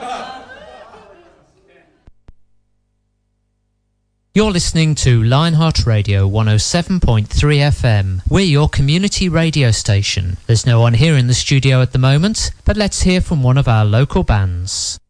You're listening to Lionheart Radio 107.3 FM. We're your community radio station. There's no one here in the studio at the moment, but let's hear from one of our local bands.